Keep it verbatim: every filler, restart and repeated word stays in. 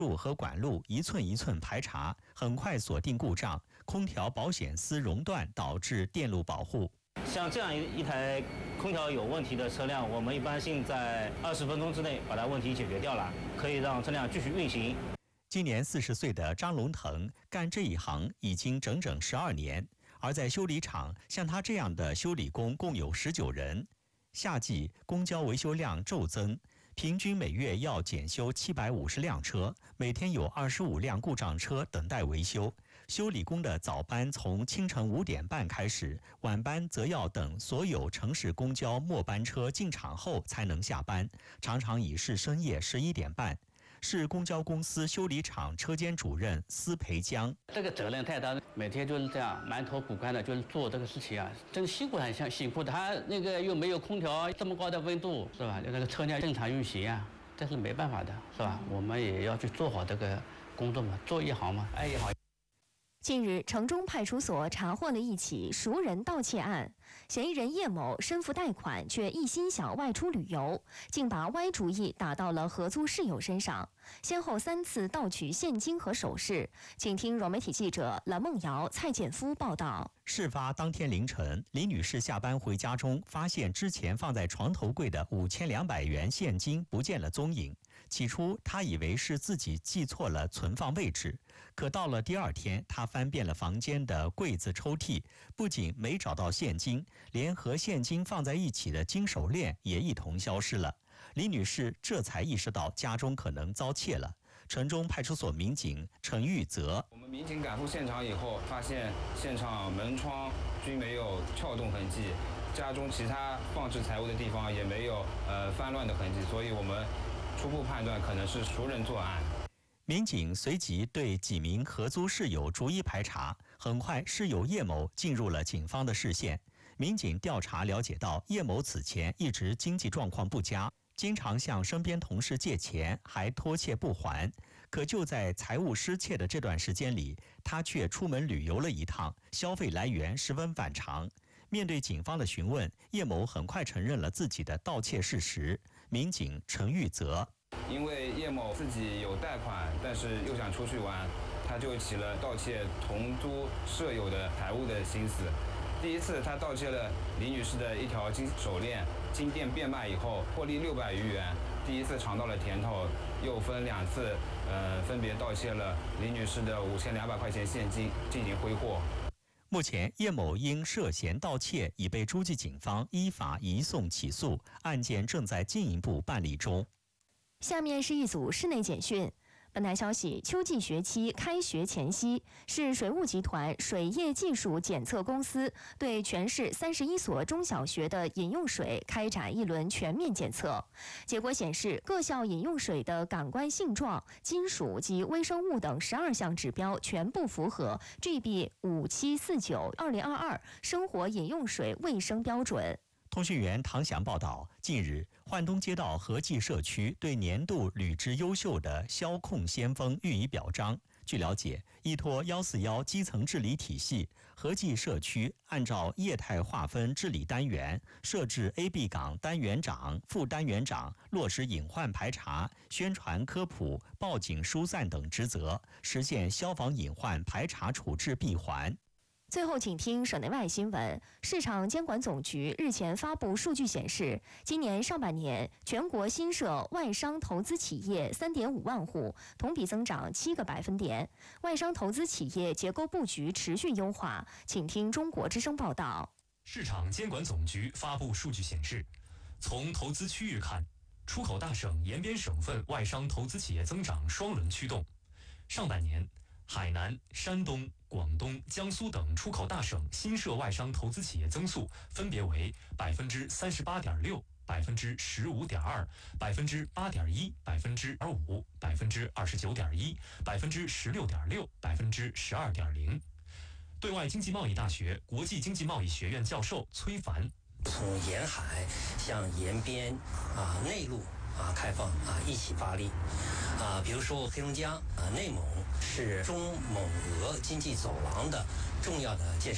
路和管路一寸一寸排查，很快锁定故障，空调保险丝熔断导致电路保护。 像这样一一台空调有问题的车辆，我们一般性在二十分钟之内把它问题解决掉了，可以让车辆继续运行。 今年四十岁的张龙腾干这一行已经整整十二年，而在修理厂，像他这样的修理工共有十九人。夏季公交维修量骤增，平均每月要检修七百五十辆车，每天有二十五辆故障车等待维修。修理工的早班从清晨五点半开始，晚班则要等所有城市公交末班车进场后才能下班，常常已是深夜十一点半。市公交公司修理厂车间主任司培江： 这个责任太大，每天就是这样埋头苦干的，就是做这个事情啊，真辛苦很像辛苦。他那个又没有空调，这么高的温度是吧？那个车辆正常运行啊，这是没办法的，是吧？我们也要去做好这个工作嘛，做一行嘛，爱一行。 近日，城中派出所查获了一起熟人盗窃案。嫌疑人叶某身负贷款，却一心想外出旅游，竟把歪主意打到了合租室友身上，先后三次盗取现金和首饰。请听融媒体记者蓝梦瑶、蔡建夫报道。 事发当天凌晨，李女士下班回家中，发现之前放在床头柜的五千两百元现金不见了踪影。起初，她以为是自己记错了存放位置，可到了第二天，她翻遍了房间的柜子抽屉，不仅没找到现金，连和现金放在一起的金手链也一同消失了。李女士这才意识到家中可能遭窃了。城中派出所民警陈玉泽： 我们民警赶赴现场以后，发现现场门窗均没有撬动痕迹，家中其他放置财物的地方也没有呃翻乱的痕迹，所以我们初步判断可能是熟人作案。 民警随即对几名合租室友逐一排查，很快室友叶某进入了警方的视线。民警调查了解到，叶某此前一直经济状况不佳，经常向身边同事借钱，还拖欠不还。可就在财物失窃的这段时间里，他却出门旅游了一趟，消费来源十分反常。面对警方的询问，叶某很快承认了自己的盗窃事实。民警陈玉泽： 因为叶某自己有贷款，但是又想出去玩，他就起了盗窃同租舍友的财物的心思。第一次，他盗窃了李女士的一条金手链，经店变卖以后获利六百余元。第一次尝到了甜头，又分两次，呃，分别盗窃了李女士的五千两百块钱现金进行挥霍。 目前，叶某因涉嫌盗窃已被诸暨警方依法移送起诉，案件正在进一步办理中。 下面是一组室内简讯。本台消息，秋季学期开学前夕，市水务集团水业技术检测公司对全市三十一所中小学的饮用水开展一轮全面检测。结果显示，各校饮用水的感官性状、金属及微生物等十二项指标全部符合 G B 五七四九二零二二生活饮用水卫生标准。 通讯员唐翔报道，近日，焕东街道和记社区对年度履职优秀的消控先锋予以表彰。据了解，依托一四一基层治理体系，和记社区按照业态划分治理单元，设置 A B 岗单元长、副单元长，落实隐患排查、宣传科普、报警疏散等职责，实现消防隐患排查处置闭环。 最后，请听省内外新闻。市场监管总局日前发布数据显示，今年上半年全国新设外商投资企业 三点五万户，同比增长七个百分点。外商投资企业结构布局持续优化。请听中国之声报道。 市场监管总局发布数据显示，从投资区域看，出口大省沿边省份外商投资企业增长双轮驱动。上半年，海南、山东、广东、江苏等出口大省新设外商投资企业增速分别为百分之三十八点六、百分之十五点二、百分之八点一、百分之二五、百分之二十九点一、百分之十六点六、百分之十二点零。对外经济贸易大学国际经济贸易学院教授崔凡： 从沿海向沿边啊内陆啊开放啊一起发力啊，比如说黑龙江啊、内蒙是中蒙俄经济走廊的重要的建设。